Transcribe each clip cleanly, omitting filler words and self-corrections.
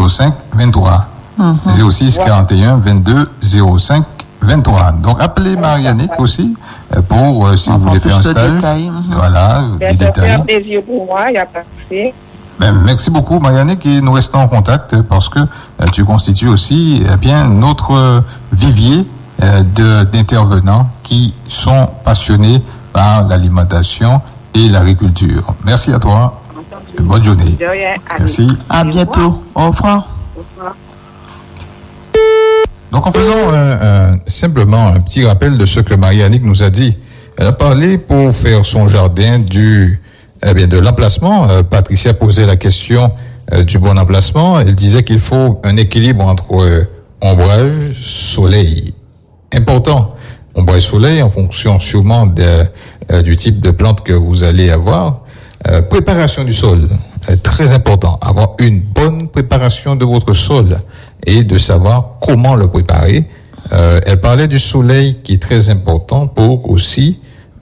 05 23. 06 41 22 05 23. Donc, appelez Marie-Annick aussi pour, si vous voulez faire un stage. Voilà, des détails. Des yeux pour moi, il n'y a pas de merci beaucoup, Marie-Annick, et nous restons en contact parce que tu constitues aussi notre vivier d'intervenants qui sont passionnés par l'alimentation et l'agriculture. Merci à toi. Bonne journée. Merci. À bientôt. Au revoir. Donc, en faisant simplement un petit rappel de ce que Marie-Annick nous a dit, elle a parlé pour faire son jardin de l'emplacement. Patricia posait la question du bon emplacement. Elle disait qu'il faut un équilibre entre ombrage, soleil. Important. Ombrage, soleil en fonction sûrement du type de plante que vous allez avoir. Préparation du sol. Très important. Avoir une bonne préparation de votre sol et de savoir comment le préparer. Elle parlait du soleil qui est très important pour aussi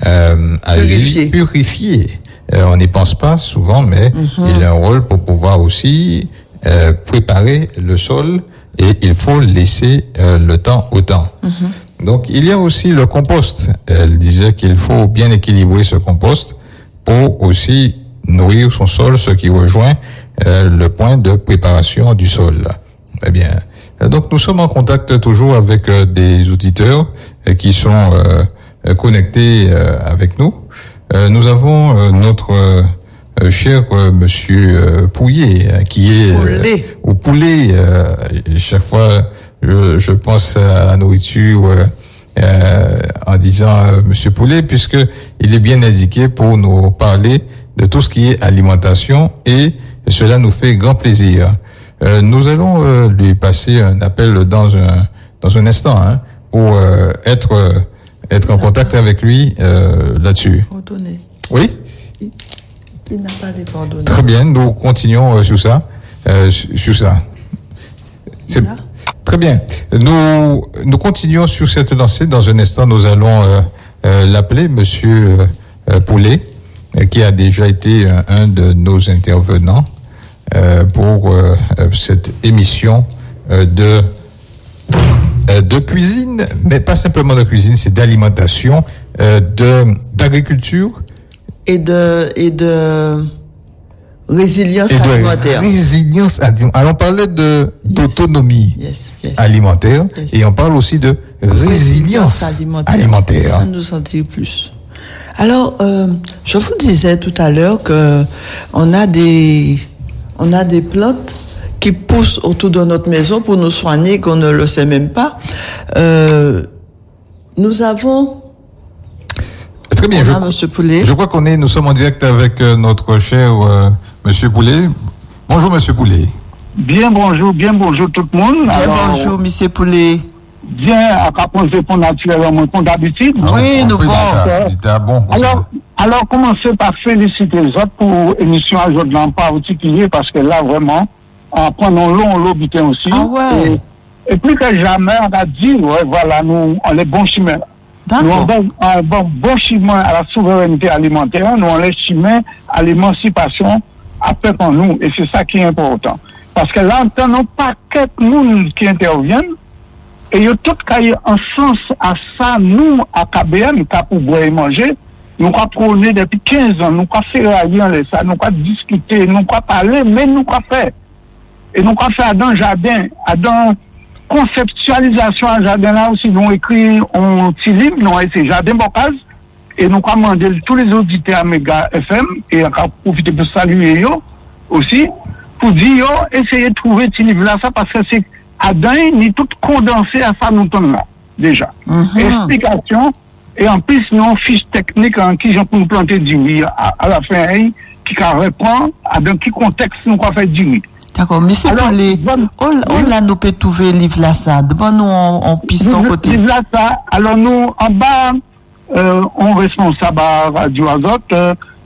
purifier. On n'y pense pas souvent, mais il a un rôle pour pouvoir aussi préparer le sol et il faut laisser le temps au temps. Donc, il y a aussi le compost. Elle disait qu'il faut bien équilibrer ce compost pour aussi nourrir son sol, ce qui rejoint le point de préparation du sol. Eh bien, donc nous sommes en contact toujours avec des auditeurs qui sont connectés avec nous. Nous avons notre cher monsieur Pouillet qui est au poulet. Chaque fois, je pense à la nourriture en disant monsieur Poulet, puisque il est bien indiqué pour nous parler de tout ce qui est alimentation et cela nous fait grand plaisir. Nous allons lui passer un appel dans un instant pour être en contact avec lui là-dessus. Oui. Il n'a pas les coordonnées. Très bien, nous continuons sur ça. C'est très bien. Nous continuons sur cette lancée. Dans un instant, nous allons l'appeler Monsieur Poulet, qui a déjà été un de nos intervenants pour cette émission de cuisine, mais pas simplement de cuisine, c'est d'alimentation, d'agriculture et de résilience alimentaire. Alors, on parlait d'autonomie alimentaire et on parle aussi de résilience alimentaire. On nous en dit plus. Alors, je vous disais tout à l'heure que on a des plantes qui poussent autour de notre maison pour nous soigner, qu'on ne le sait même pas. Nous avons... Très bien, Monsieur Poulet. Je crois nous sommes en direct avec notre cher Monsieur Poulet. Bonjour, Monsieur Poulet. Bien bonjour tout le monde. Bonjour, Monsieur Poulet. Bien, à répondre naturellement comme d'habitude. Oui, nous bon. Alors, commencez par féliciter les autres pour l'émission aujourd'hui en particulier, parce que là, vraiment, en prenant l'eau butin aussi. Ah ouais. Et plus que jamais, on a dit, voilà, nous, on est bon chemin. Nous avons un bon chemin à la souveraineté alimentaire, nous on est chemin à l'émancipation après pour nous, et c'est ça qui est important. Parce que là, on n'a pas quelques monde qui interviennent, et il y a tout qui en sens à ça, nous, à KBM, pour boire et manger, nous avons prôné depuis 15 ans, nous avons fait rien ça, nous avons discuté, nous avons parlé, mais nous avons fait. Et nous avons fait dans le jardin, dans conceptualisation à jardin là aussi, nous écrit un petit livre, nous c'est Jardin Bocaz, et nous avons demandé tous les auditeurs à Méga FM, et on a profité pour saluer eux aussi, pour dire, essayez de trouver ce livre là, ça, parce que c'est Adam, ni tout condensé à ça, nous sommes là, déjà. Explication, et en plus, nous avons fiche technique en qui j'ai pour nous planter du riz à la fin, qui répond à dans quel contexte nous avons fait du riz. D'accord, mais c'est pour les... On l'a nous peut trouver le livre là, ça. Devant nous, on piston côté. Livre là, ça. Alors nous, en bas, on responsable à Radio Azote,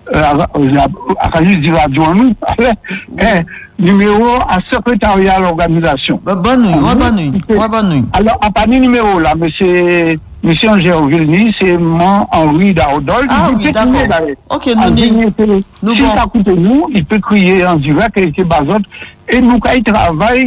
à juste dire Radio en nous, numéro à secrétariat à l'organisation. Bonne nuit. Alors, en pas de numéro là, mais c'est Monsieur Angèle Vilny, c'est mon Henri Daudol. Ah oui, d'accord. Ok, nous, si ça coûte nous, il peut crier en direct et c'est basote. Et nous, quand il travaille,